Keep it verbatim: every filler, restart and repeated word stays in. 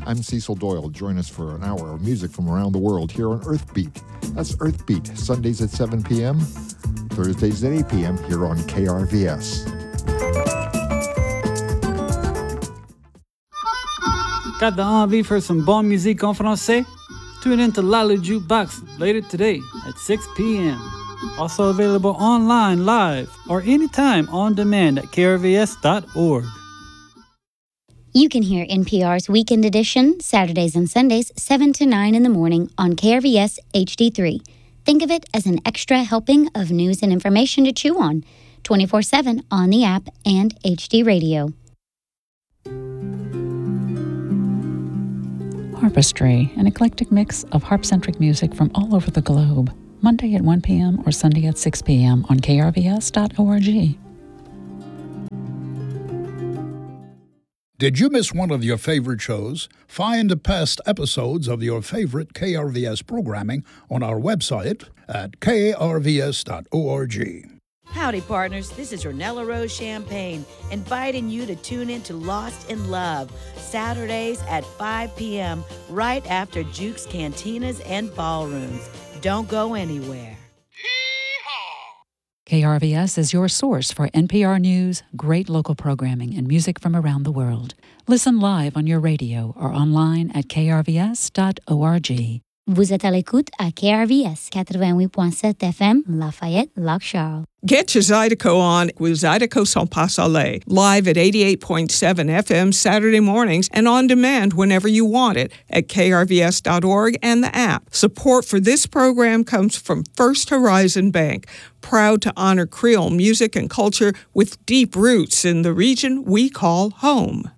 I'm Cecil Doyle. Join us for an hour of music from around the world here on Earthbeat. That's Earthbeat, Sundays at seven p.m., Thursdays at eight p.m. here on K R V S. Got the envie for some bonne musique en français? Tune in to Lala Jukebox later today at six p.m. Also available online, live, or anytime on demand at K R V S dot org. You can hear N P R's Weekend Edition, Saturdays and Sundays, seven to nine in the morning on K R V S H D three. Think of it as an extra helping of news and information to chew on, twenty-four seven on the app and H D Radio. Harpistry, an eclectic mix of harp-centric music from all over the globe. Monday at one p.m. or Sunday at six p.m. on K R V S dot org. Did you miss one of your favorite shows? Find the past episodes of your favorite K R V S programming on our website at K R V S dot org. Howdy, partners. This is Ornella Rose Champagne, inviting you to tune in to Lost in Love, Saturdays at five p.m., right after Juke's Cantinas and Ballrooms. Don't go anywhere. K R V S is your source for N P R News, great local programming, and music from around the world. Listen live on your radio or online at K R V S dot org. Vous êtes à l'écoute à K R V S eighty-eight point seven F M, Lafayette, Lac Charles. Get your Zydeco on with Zydeco Sans Pas Soleil, live at eighty-eight point seven F M Saturday mornings and on demand whenever you want it at K R V S dot org and the app. Support for this program comes from First Horizon Bank, proud to honor Creole music and culture with deep roots in the region we call home.